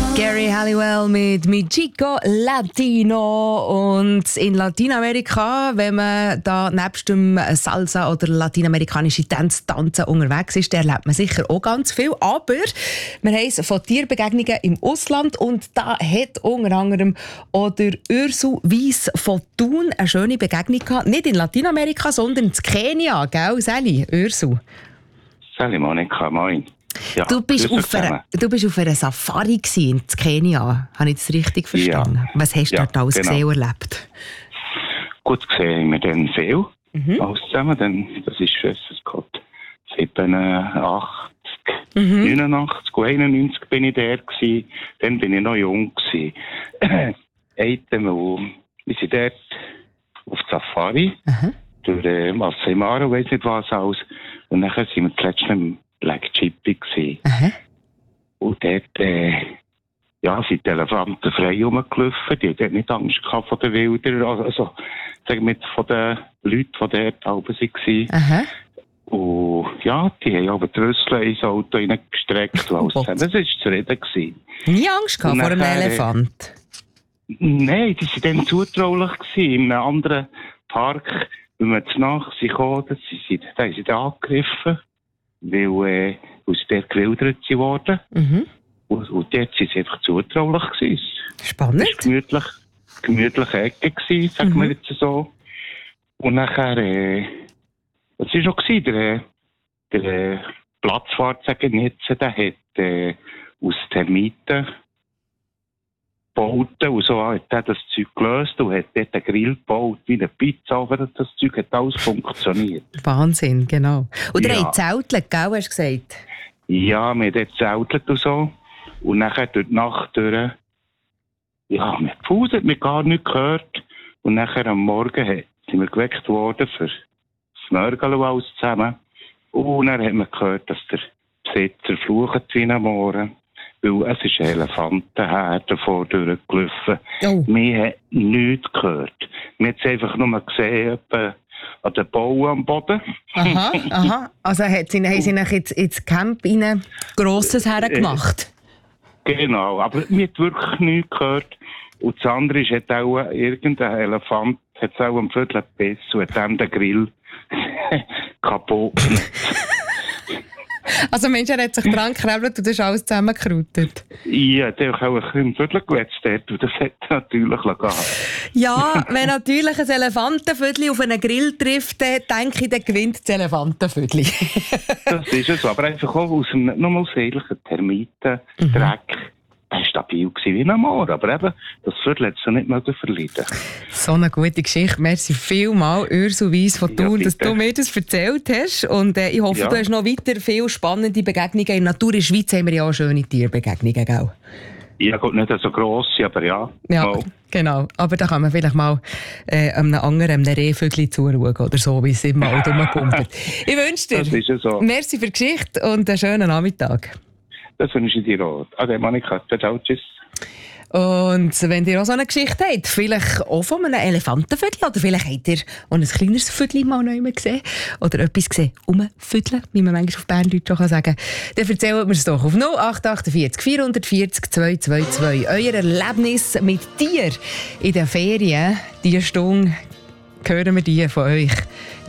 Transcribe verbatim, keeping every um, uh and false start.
Gary Halliwell mit «Mi Chico Latino». Und in Lateinamerika, wenn man da nebst dem Salsa oder lateinamerikanische Tänze tanzen unterwegs ist, da erlebt man sicher auch ganz viel. Aber wir haben es von Tierbegegnungen im Ausland und da hat unter anderem auch der Ursu Weiss von Thun eine schöne Begegnung gehabt. Nicht in Lateinamerika, sondern in Kenia, gell, Sally? Ursu. Sally, Monika, moin. Ja, du, bist auf einer, du bist auf einer Safari in Kenia. Habe ich das richtig verstanden? Ja. Was hast du ja, dort alles genau. gesehen und erlebt? Gut gesehen haben wir dann viel. Mhm. Alles zusammen. Dann, das ist es geht siebenundachtzig, mhm. neunundachtzig, einundneunzig bin ich der gewesen. Dann bin ich noch jung gewesen. Einmal, wir sind dort auf die Safari. Mhm. Durch äh, Masai Mara, weiss nicht was alles. Und dann sind wir zuletzt im Black Chippy gewesen. Mhm. Und dort, äh, ja, sind die Elefanten frei rumgelaufen. Die hatten nicht Angst gehabt vor den Wildern. Also, sagen wir jetzt von den Leuten, die dort oben waren. Mhm. Und ja, die haben aber die Rüssel ins Auto reingestreckt. Und alles. Das war zufrieden gewesen. Nie Angst gehabt vor einem Elefant? Äh, nein, die waren dann zutraulich gewesen. In einem anderen Park, wenn wir zu Nacht kamen, da haben sie da angegriffen. Weil, äh, aus der gewildert sie worden. Mhm. Und, und dort waren sie einfach zutraulich gewesen. Spannend. Es war gemütlich, gemütliche Ecke gewesen, sagen mhm. wir jetzt so. Und nachher, äh, was war noch gewesen? Der, der äh, Platzwart, sagen wir jetzt, der hat, äh, aus Termiten gebaut und so hat er das Zeug gelöst und hat dort einen Grill gebaut, wie eine Pizza, aber das Zeug hat alles funktioniert. Wahnsinn, genau. Und ihr ja. habt zeltelt, gell, hast du gesagt? Ja, wir haben dort zeltelt und so. Und nachher durch die Nacht durch, ja, wir gefuselt, wir gar nichts gehört. Und nachher am Morgen sind wir geweckt worden für das Mörgel und alles zusammen. Und dann haben wir gehört, dass der Besitzer flucht wie am Morgen. Weil es ist ein Elefantenherd davor durchgelaufen. Oh. Wir haben nichts gehört. Wir haben es einfach nur gesehen, etwa an den Bauen am Boden. Aha, aha. Also haben sie, haben sie jetzt ins Camp ein grosses hergemacht? Genau, aber wir haben wirklich nichts gehört. Und das andere ist, hat auch irgendein Elefant, hat es auch am Viertel gebissen und hat dann den Grill kaputt gemacht. Also Mensch, er hat sich dran gekrebelt und das ist alles zusammengekrautet. Ja, der hat auch ein bisschen im Viertel gewetzt dort und das hat natürlich gehen. Ja, wenn natürlich ein Elefantenviertel auf einen Grill trifft, dann denke ich, dann gewinnt das Elefantenviertel. Das ist es, aber einfach auch aus einem nochmal sämtlichen Termiten, mhm. Dreck. Er war stabil wie ein Moor, aber eben, das Viertel hat es nicht mehr verleiden. So eine gute Geschichte. Merci vielmals, Ursu Weiss von Thun, ja, dass du mir das erzählt hast. Und äh, ich hoffe, ja. du hast noch weiter viele spannende Begegnungen. In der Natur in der Schweiz haben wir ja auch schöne Tierbegegnungen, gell? Ja, gut, nicht so gross, aber ja. Ja, mal. Genau. Aber da kann man vielleicht mal äh, einem anderen, einem Rehvögel zuschauen oder so, wie es im Wald rumkumpelt. Ich wünsche dir, das ist so. Merci für die Geschichte und einen schönen Nachmittag. Das wünsche ich dir auch. Ade, Monika. Ciao, tschüss. Und wenn ihr auch so eine Geschichte habt, vielleicht auch von einem Elefantenvögel, oder vielleicht habt ihr auch ein kleines Vögel mal noch gesehen, oder etwas gesehen, umvögeln, wie man manchmal auf Berndeutsch auch sagen kann, dann erzählt mir es doch auf null acht acht vier vier vier null zwei zwei zwei. Euer Erlebnis mit dir in den Ferien, diese Stunde, hören wir die von euch.